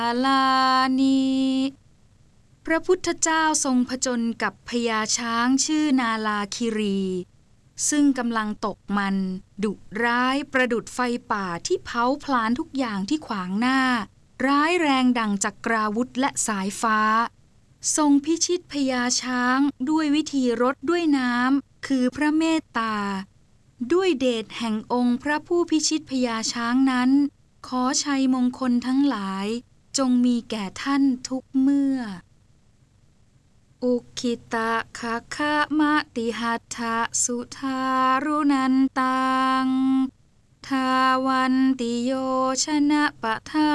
ลานิพระพุทธเจ้าทรงผจญกับพญาช้างชื่อนาลาคิรีซึ่งกำลังตกมันดุร้ายประดุจไฟป่าที่เผาพลาญทุกอย่างที่ขวางหน้าร้ายแรงดั่งจักราวุธและสายฟ้าทรงพิชิตพญาช้างด้วยวิธีรดด้วยน้ำคือพระเมตตาด้วยเดชแห่งองค์พระผู้พิชิตพญาช้างนั้นขอชัยมงคลทั้งหลายจงมีแก่ท่านทุกเมื่ออุคิตะคะคะมะติหัตถะสุทารุนันตังทาวันติโยชนะปะทา